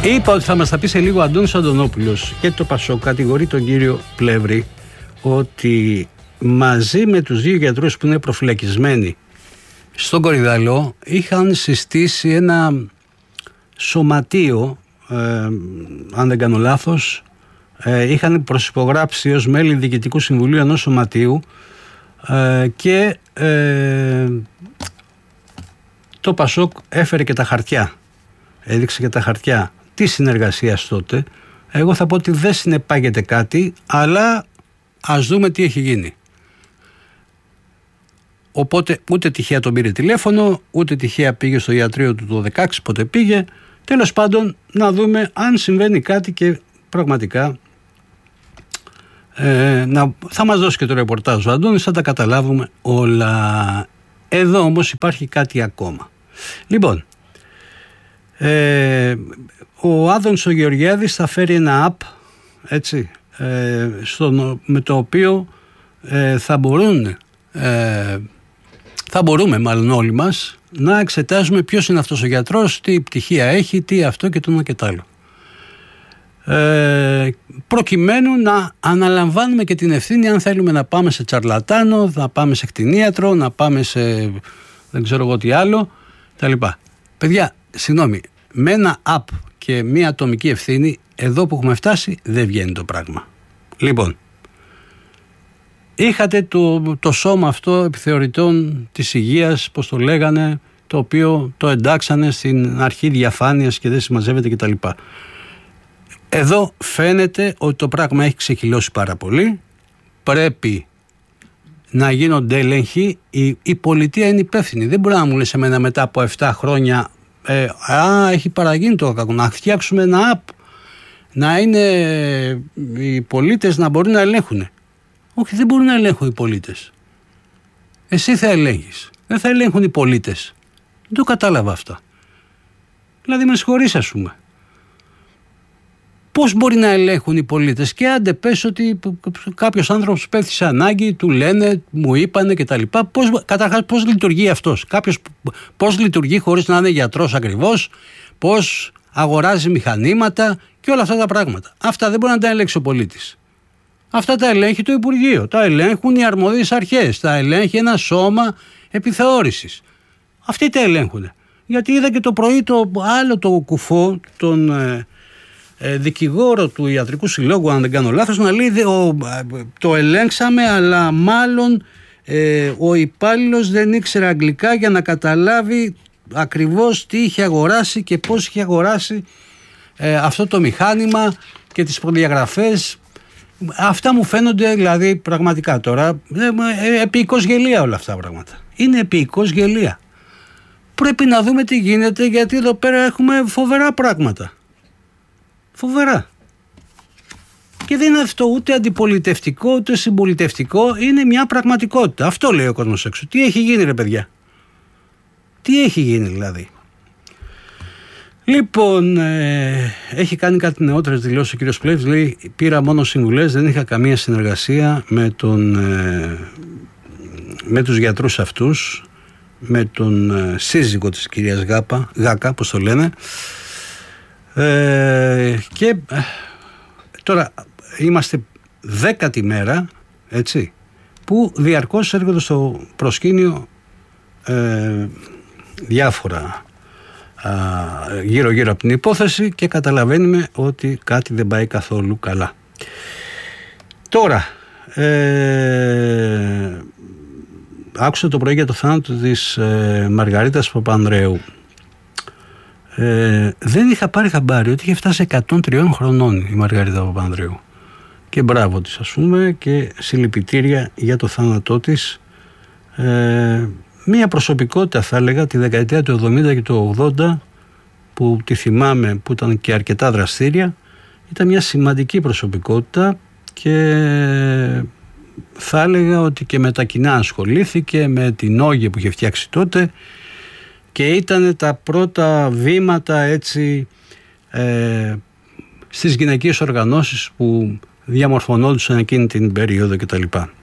Είπα ότι θα μας τα πει σε λίγο ο Αντώνης Αντωνόπουλος και το Πασόκ κατηγορεί τον κύριο Πλεύρη ότι μαζί με τους δύο γιατρούς που είναι προφυλακισμένοι στον Κορυδαλό είχαν συστήσει ένα σωματείο, αν δεν κάνω λάθος, είχαν προσυπογράψει ως μέλη διοικητικού συμβουλίου ενός σωματείου και το Πασόκ έφερε και τα χαρτιά, έδειξε και τα χαρτιά της συνεργασίας τότε. Εγώ θα πω ότι δεν συνεπάγεται κάτι, αλλά ας δούμε τι έχει γίνει. Οπότε ούτε τυχαία τον πήρε τηλέφωνο, ούτε τυχαία πήγε στο ιατρείο του το 16, πότε πήγε. Τέλος πάντων, να δούμε αν συμβαίνει κάτι και πραγματικά θα μας δώσει και το ρεπορτάζ ο Αντώνης, θα τα καταλάβουμε όλα. Εδώ όμως υπάρχει κάτι ακόμα. Λοιπόν, ο Άδωνης ο Γεωργιάδης θα φέρει ένα app, έτσι, με το οποίο θα μπορούμε μάλλον όλοι μας να εξετάζουμε ποιος είναι αυτός ο γιατρός, τι πτυχία έχει, τι αυτό και το ένα και το άλλο. Προκειμένου να αναλαμβάνουμε και την ευθύνη αν θέλουμε να πάμε σε τσαρλατάνο, να πάμε σε κτηνίατρο, να πάμε σε δεν ξέρω εγώ τι άλλο, τα λοιπά. Παιδιά, συγγνώμη, με ένα app και μία ατομική ευθύνη, εδώ που έχουμε φτάσει δεν βγαίνει το πράγμα. Λοιπόν, είχατε το σώμα αυτό επιθεωρητών της υγείας, πώς το λέγανε, το οποίο το εντάξανε στην αρχή διαφάνειας και δεν συμμαζεύεται κτλ. Εδώ φαίνεται ότι το πράγμα έχει ξεχυλώσει πάρα πολύ. Πρέπει να γίνονται έλεγχοι. Η πολιτεία είναι υπεύθυνη. Δεν μπορεί να μου λες εμένα μετά από 7 χρόνια έχει παραγίνει το κακό. Να φτιάξουμε ένα app, να είναι οι πολίτες να μπορούν να ελέγχουν. Όχι, δεν μπορούν να ελέγχουν οι πολίτες. Εσύ θα ελέγχεις. Δεν θα ελέγχουν οι πολίτες. Δεν το κατάλαβα αυτά. Δηλαδή με συγχωρείς, ας πούμε. Πώς μπορεί να ελέγχουν οι πολίτες? Και άντε πες ότι κάποιος άνθρωπος πέφτει σε ανάγκη, του λένε, μου είπανε κτλ. Καταρχάς πώς λειτουργεί αυτός? Κάποιος πώς λειτουργεί χωρίς να είναι γιατρός ακριβώς? Πώς αγοράζει μηχανήματα και όλα αυτά τα πράγματα? Αυτά δεν μπορεί να τα ελέγξει ο πολίτης. Αυτά τα ελέγχει το Υπουργείο, τα ελέγχουν οι αρμόδιες αρχές, τα ελέγχει ένα σώμα επιθεώρησης. Αυτοί τα ελέγχουν. Γιατί είδα και το πρωί το κουφό, τον δικηγόρο του Ιατρικού Συλλόγου, αν δεν κάνω λάθος, να λέει το ελέγξαμε, αλλά μάλλον ο υπάλληλος δεν ήξερε αγγλικά για να καταλάβει ακριβώς τι είχε αγοράσει και πώς είχε αγοράσει αυτό το μηχάνημα και τις προδιαγραφές. Αυτά μου φαίνονται δηλαδή πραγματικά τώρα επίοικος γελία όλα αυτά τα πράγματα. Είναι επίοικος γελία. Πρέπει να δούμε τι γίνεται, γιατί εδώ πέρα έχουμε φοβερά πράγματα. Φοβερά. Και δεν είναι αυτό ούτε αντιπολιτευτικό ούτε συμπολιτευτικό, είναι μια πραγματικότητα. Αυτό λέει ο κόσμος έξω. Τι έχει γίνει ρε παιδιά? Τι έχει γίνει δηλαδή? Λοιπόν, έχει κάνει κάτι νεότερες δηλώσεις ο κύριος Πλεύρης. Λέει, πήρα μόνο συμβουλές, δεν είχα καμία συνεργασία με τους γιατρούς αυτούς, με τον σύζυγο της κυρίας Γάκα, πώς το λένε. Και τώρα είμαστε 10η μέρα, έτσι, που διαρκώς έρχονται στο προσκήνιο διάφορα γύρω-γύρω από την υπόθεση και καταλαβαίνουμε ότι κάτι δεν πάει καθόλου καλά. Τώρα, άκουσα το πρωί για το θάνατο της Μαργαρίτας Παπανδρέου. Δεν είχα πάρει χαμπάρι ότι είχε φτάσει 103 χρονών η Μαργαρίτα Παπανδρέου. Και μπράβο της, ας πούμε, και συλληπιτήρια για το θάνατό της. Μία προσωπικότητα, θα έλεγα, τη δεκαετία του 70 και του 80, που τη θυμάμαι, που ήταν και αρκετά δραστήρια. Ήταν μια σημαντική προσωπικότητα και θα έλεγα ότι και με τα κοινά ασχολήθηκε, με την Όγε που είχε φτιάξει τότε, και ήταν τα πρώτα βήματα, έτσι, στις γυναικείες οργανώσεις που διαμορφωνόντουσαν εκείνη την περίοδο κτλ.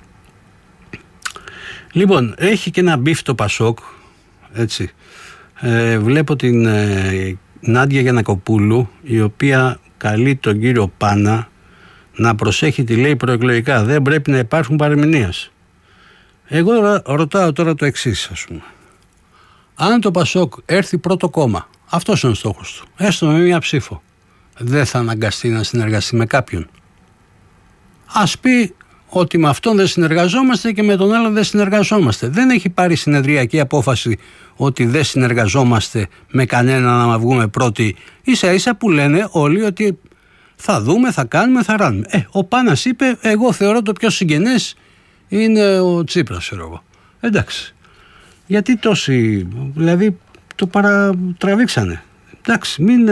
Λοιπόν, έχει και ένα μπιφ το Πασόκ, έτσι. Βλέπω την Νάντια Γιαννακοπούλου, η οποία καλεί τον κύριο Πάνα να προσέχει τι λέει προεκλογικά. Δεν πρέπει να υπάρχουν παρερμηνίες. Εγώ ρωτάω τώρα το εξής, ας πούμε. Αν το Πασόκ έρθει πρώτο κόμμα, αυτός είναι ο στόχος του, έστω με μία ψήφο, δεν θα αναγκαστεί να συνεργαστεί με κάποιον? Ας πει ότι με αυτόν δεν συνεργαζόμαστε και με τον άλλον δεν συνεργαζόμαστε. Δεν έχει πάρει συνεδριακή απόφαση ότι δεν συνεργαζόμαστε με κανένα να βγούμε πρώτοι. Ίσα ίσα που λένε όλοι ότι θα δούμε, θα κάνουμε, θα ράνουμε. Ο Πάνας είπε, εγώ θεωρώ το πιο συγγενές είναι ο Τσίπρας, ξέρω εγώ. Εντάξει. Γιατί τόσοι, δηλαδή το παρατραβήξανε. Εντάξει, μην...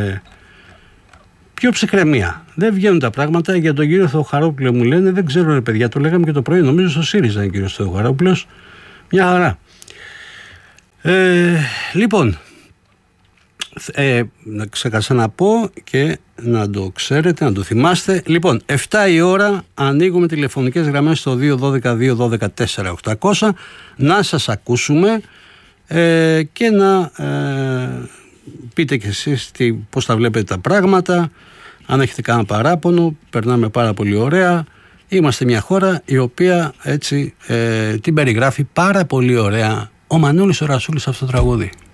πιο ψυχραιμία. Δεν βγαίνουν τα πράγματα. Για τον κύριο Θεοχαρόπουλο μου λένε, δεν ξέρω ρε παιδιά, το λέγαμε και το πρωί, νομίζω στο ΣΥΡΙΖΑ είναι ο κύριος Θεοχαρόπουλος. Μια χαρά. Λοιπόν, να ξεχάσα να πω και να το ξέρετε, να το θυμάστε. Λοιπόν, 7 η ώρα ανοίγουμε τηλεφωνικές γραμμές στο 212-212-4-800 να σας ακούσουμε και να πείτε κι εσείς πώς τα βλέπετε τα πράγματα. Αν έχετε κανένα παράπονο, περνάμε πάρα πολύ ωραία. Είμαστε μια χώρα η οποία έτσι την περιγράφει πάρα πολύ ωραία ο Μανώλης ο Ρασούλης αυτό το τραγούδι.